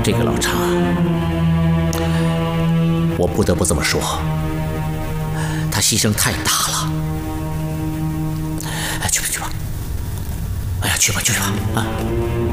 这个老查，我不得不这么说，他牺牲太大了。哎，去吧去吧，哎呀，去吧去吧啊！